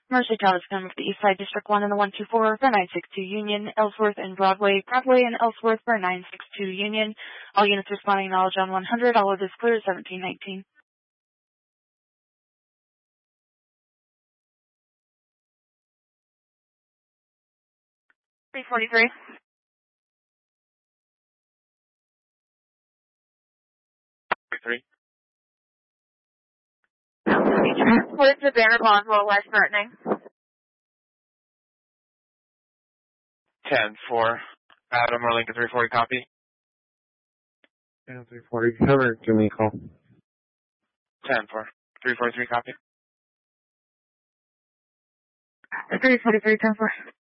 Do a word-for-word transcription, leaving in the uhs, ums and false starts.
Mercy Travis Gun with the East Side District one and the one two four for nine six two Union, Ellsworth and Broadway, Broadway and Ellsworth for nine six two Union. All units responding knowledge on one hundred, all of this clear, seventeen nineteen. three forty-three. Three. Transport to Banner Boswell, life threatening. ten four. Adam or Lincoln three forty, copy. Yeah, three forty. Cover, give me a call. ten four. three forty-three, copy. three forty-three, ten four.